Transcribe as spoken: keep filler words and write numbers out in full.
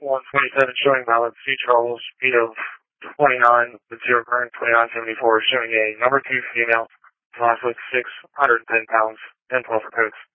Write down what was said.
one twenty-seven showing valid C Charles, speed of twenty-nine with zero current, twenty-nine seventy-four, showing a number two female, class with six hundred ten pounds, ten twelve for codes.